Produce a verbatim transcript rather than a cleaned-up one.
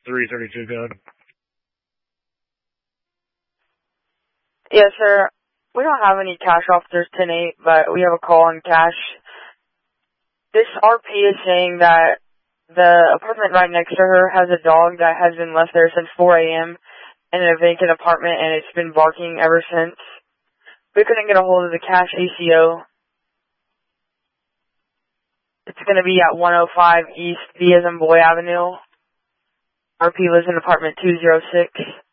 three thirty-two code. Yes, sir. We don't have any cash officers tonight, but we have a call on cash. This R P is saying that the apartment right next to her has a dog that has been left there since four a.m. in a vacant apartment, and it's been barking ever since. We couldn't get a hold of the cash A C O. It's going to be at one oh five East B as in Boy Avenue. R P lives in apartment two oh six.